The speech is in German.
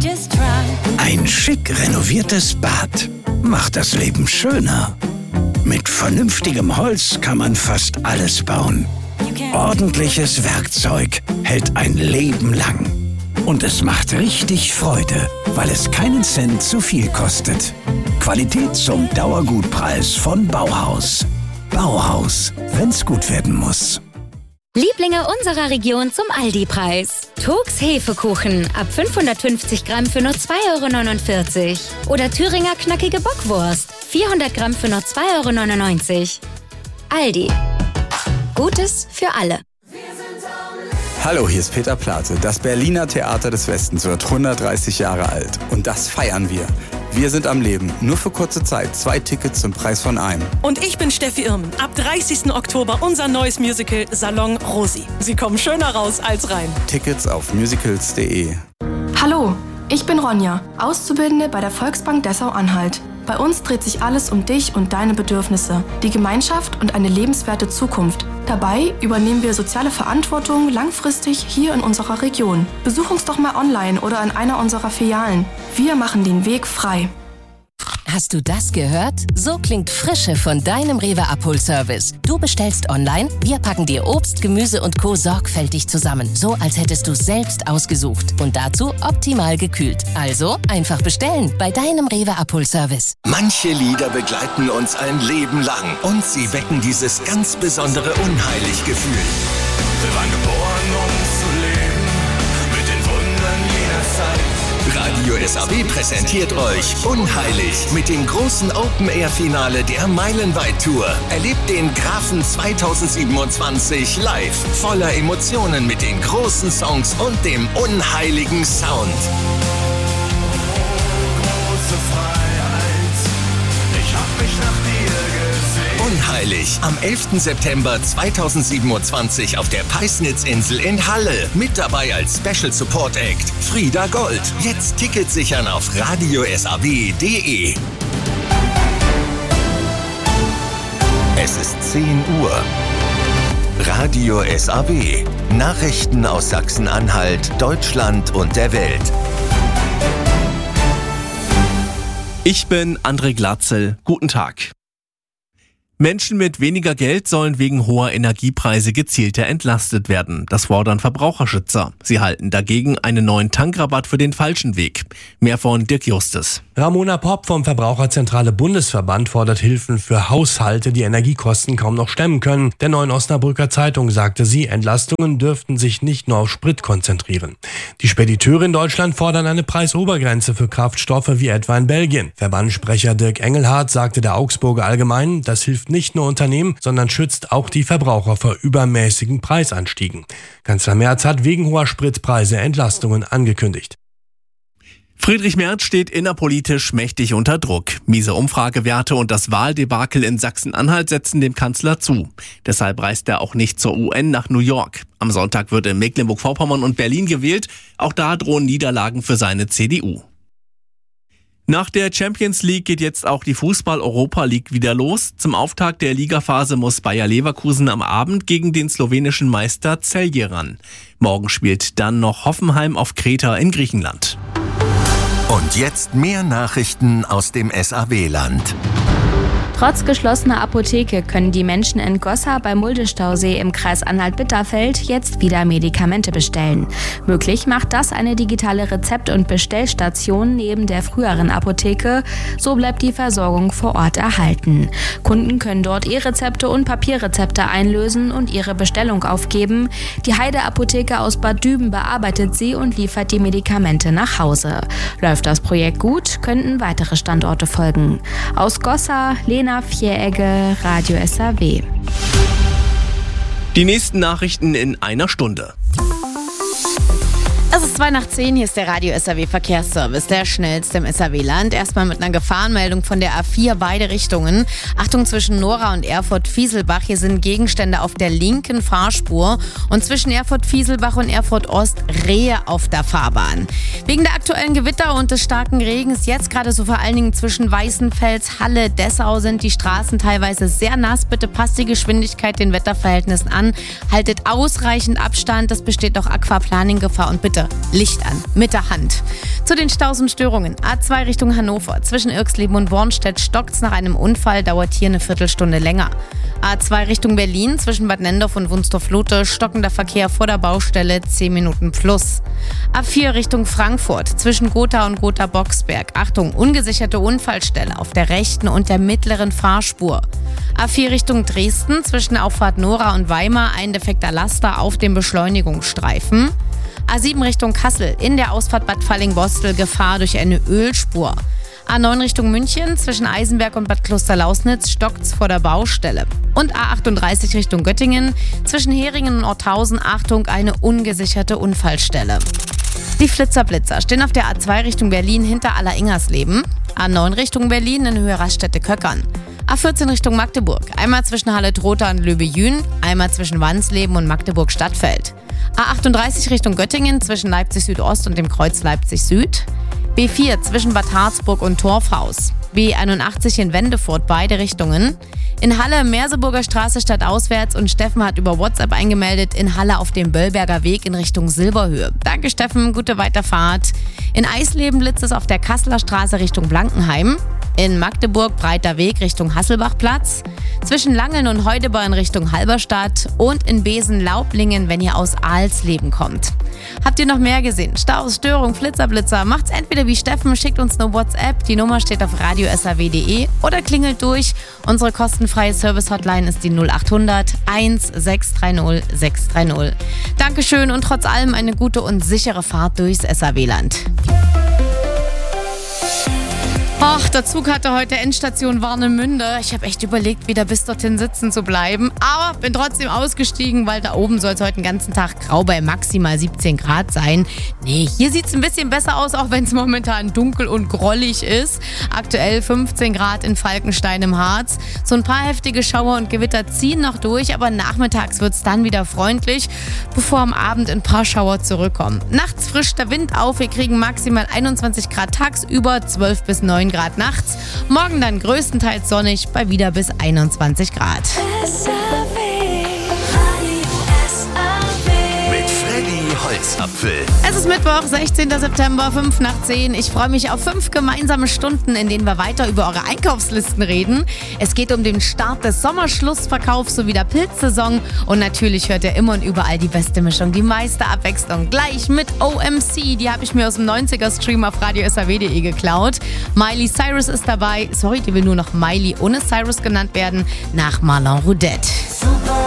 Ein schick renoviertes Bad macht das Leben schöner. Mit vernünftigem Holz kann man fast alles bauen. Ordentliches Werkzeug hält ein Leben lang. Und es macht richtig Freude, weil es keinen Cent zu viel kostet. Qualität zum Dauergutpreis von Bauhaus. Bauhaus, wenn's gut werden muss. Lieblinge unserer Region zum Aldi-Preis. Turks Hefekuchen ab 550 Gramm für nur 2,49 €. Oder Thüringer knackige Bockwurst 400 Gramm für nur 2,99 €. Aldi. Gutes für alle. Hallo, hier ist Peter Plate. Das Berliner Theater des Westens wird 130 Jahre alt. Und das feiern wir. Wir sind am Leben. Nur für kurze Zeit. 2 Tickets zum Preis von einem. Und ich bin Steffi Irmen. Ab 30. Oktober unser neues Musical Salon Rosi. Sie kommen schöner raus als rein. Tickets auf musicals.de. Hallo, ich bin Ronja, Auszubildende bei der Volksbank Dessau-Anhalt. Bei uns dreht sich alles um dich und deine Bedürfnisse, die Gemeinschaft und eine lebenswerte Zukunft. Dabei übernehmen wir soziale Verantwortung langfristig hier in unserer Region. Besuch uns doch mal online oder in einer unserer Filialen. Wir machen den Weg frei. Hast du das gehört? So klingt Frische von deinem Rewe-Abholservice. Du bestellst online, wir packen dir Obst, Gemüse und Co. sorgfältig zusammen. So, als hättest du es selbst ausgesucht. Und dazu optimal gekühlt. Also einfach bestellen bei deinem Rewe-Abholservice. Manche Lieder begleiten uns ein Leben lang. Und sie wecken dieses ganz besondere Unheilig-Gefühl. Wir waren geboren, um zu leben, mit den Wundern jener Zeit. Radio SAW präsentiert euch Unheilig mit dem großen Open-Air-Finale der Meilenweit-Tour. Erlebt den Grafen 2027 live, voller Emotionen mit den großen Songs und dem unheiligen Sound. Große Freiheit, ich hab mich nach dir gesehen. Unheilig, am 11. September 2027 auf der Peisnitzinsel in Halle. Mit dabei als Special Support Act Frieda Gold. Jetzt Tickets sichern auf radiosaw.de. Es ist 10 Uhr. Radio SAW. Nachrichten aus Sachsen-Anhalt, Deutschland und der Welt. Ich bin André Glatzel. Guten Tag. Menschen mit weniger Geld sollen wegen hoher Energiepreise gezielter entlastet werden. Das fordern Verbraucherschützer. Sie halten dagegen einen neuen Tankrabatt für den falschen Weg. Mehr von Dirk Justus. Ramona Popp vom Verbraucherzentrale Bundesverband fordert Hilfen für Haushalte, die Energiekosten kaum noch stemmen können. Der Neuen Osnabrücker Zeitung sagte sie, Entlastungen dürften sich nicht nur auf Sprit konzentrieren. Die Spediteure in Deutschland fordern eine Preisobergrenze für Kraftstoffe wie etwa in Belgien. Verbandssprecher Dirk Engelhardt sagte der Augsburger Allgemeinen, das hilft nicht nur Unternehmen, sondern schützt auch die Verbraucher vor übermäßigen Preisanstiegen. Kanzler Merz hat wegen hoher Spritpreise Entlastungen angekündigt. Friedrich Merz steht innerpolitisch mächtig unter Druck. Miese Umfragewerte und das Wahldebakel in Sachsen-Anhalt setzen dem Kanzler zu. Deshalb reist er auch nicht zur UN nach New York. Am Sonntag wird in Mecklenburg-Vorpommern und Berlin gewählt. Auch da drohen Niederlagen für seine CDU. Nach der Champions League geht jetzt auch die Fußball-Europa League wieder los. Zum Auftakt der Ligaphase muss Bayer Leverkusen am Abend gegen den slowenischen Meister Celje ran. Morgen spielt dann noch Hoffenheim auf Kreta in Griechenland. Und jetzt mehr Nachrichten aus dem SAW-Land. Trotz geschlossener Apotheke können die Menschen in Gossa beim Mulde-Stausee im Kreis Anhalt-Bitterfeld jetzt wieder Medikamente bestellen. Möglich macht das eine digitale Rezept- und Bestellstation neben der früheren Apotheke. So bleibt die Versorgung vor Ort erhalten. Kunden können dort E-Rezepte und Papierrezepte einlösen und ihre Bestellung aufgeben. Die Heide-Apotheke aus Bad Düben bearbeitet sie und liefert die Medikamente nach Hause. Läuft das Projekt gut, könnten weitere Standorte folgen. Aus Gossa, Lena Vieregge, Radio SAW. Die nächsten Nachrichten in einer Stunde. Es ist 9:02, hier ist der Radio SAW Verkehrsservice, der schnellste im SAW-Land. Erstmal mit einer Gefahrenmeldung von der A4 beide Richtungen. Achtung, zwischen Nora und Erfurt-Fieselbach. Hier sind Gegenstände auf der linken Fahrspur. Und zwischen Erfurt-Fieselbach und Erfurt-Ost Rehe auf der Fahrbahn. Wegen der aktuellen Gewitter und des starken Regens, jetzt gerade so vor allen Dingen zwischen Weißenfels, Halle, Dessau, sind die Straßen teilweise sehr nass. Bitte passt die Geschwindigkeit den Wetterverhältnissen an. Haltet ausreichend Abstand, es besteht auch Aquaplaning-Gefahr und bitte bitte Licht an mit der Hand. Zu den Staus und Störungen. A2 Richtung Hannover. Zwischen Irxleben und Bornstedt stockt's nach einem Unfall, dauert hier eine Viertelstunde länger. A2 Richtung Berlin. Zwischen Bad Nendorf und Wunstorf-Lote stockender Verkehr vor der Baustelle, 10 Minuten plus. A4 Richtung Frankfurt. Zwischen Gotha und Gotha-Boxberg. Achtung, ungesicherte Unfallstelle auf der rechten und der mittleren Fahrspur. A4 Richtung Dresden. Zwischen Auffahrt Nora und Weimar ein defekter Laster auf dem Beschleunigungsstreifen. A7 Richtung Kassel, in der Ausfahrt Bad Falling-Bostel Gefahr durch eine Ölspur. A9 Richtung München, zwischen Eisenberg und Bad Klosterlausnitz stockt's vor der Baustelle. Und A38 Richtung Göttingen, zwischen Heringen und Orthausen, Achtung, eine ungesicherte Unfallstelle. Die Flitzer-Blitzer stehen auf der A2 Richtung Berlin hinter Aller-Ingersleben. A9 Richtung Berlin in Höhe Raststätte-Köckern. A14 Richtung Magdeburg, einmal zwischen Halle-Trotha und Löbe-Jühn, einmal zwischen Wansleben und Magdeburg-Stadtfeld. A38 Richtung Göttingen zwischen Leipzig Südost und dem Kreuz Leipzig Süd. B4 zwischen Bad Harzburg und Torfhaus. B81 in Wendefurt, beide Richtungen. In Halle Merseburger Straße stadtauswärts und Steffen hat über WhatsApp eingemeldet, in Halle auf dem Böllberger Weg in Richtung Silberhöhe. Danke Steffen, gute Weiterfahrt. In Eisleben blitzt es auf der Kasseler Straße Richtung Blankenheim. In Magdeburg breiter Weg Richtung Hasselbachplatz. Zwischen Langeln und Heudeber in Richtung Halberstadt. Und in Besen-Laublingen, wenn ihr aus Alsleben kommt. Habt ihr noch mehr gesehen? Staus, Störung, Flitzer-Blitzer? Macht's entweder wie Steffen, schickt uns eine WhatsApp. Die Nummer steht auf radio.saw.de oder klingelt durch. Unsere kostenfreie Service-Hotline ist die 0800 1630 630. Dankeschön und trotz allem eine gute und sichere Fahrt durchs SAW-Land. Ach, der Zug hatte heute Endstation Warnemünde. Ich habe echt überlegt, wieder bis dorthin sitzen zu bleiben. Aber bin trotzdem ausgestiegen, weil da oben soll es heute den ganzen Tag grau bei maximal 17 Grad sein. Nee, hier sieht es ein bisschen besser aus, auch wenn es momentan dunkel und grollig ist. Aktuell 15 Grad in Falkenstein im Harz. So ein paar heftige Schauer und Gewitter ziehen noch durch, aber nachmittags wird es dann wieder freundlich, bevor am Abend ein paar Schauer zurückkommen. Nachts frischt der Wind auf, wir kriegen maximal 21 Grad tagsüber, 12 bis 9 Grad nachts. Morgen dann größtenteils sonnig bei wieder bis 21 Grad. Mit Freddy Holzapfel. Es ist Mittwoch, 16. September, 5 nach 10. Ich freue mich auf 5 gemeinsame Stunden, in denen wir weiter über eure Einkaufslisten reden. Es geht um den Start des Sommerschlussverkaufs sowie der Pilzsaison. Und natürlich hört ihr immer und überall die beste Mischung, die meiste Abwechslung. Gleich mit OMC, die habe ich mir aus dem 90er-Stream auf radio.saw.de geklaut. Miley Cyrus ist dabei. Sorry, die will nur noch Miley ohne Cyrus genannt werden, nach Marlon Roudette.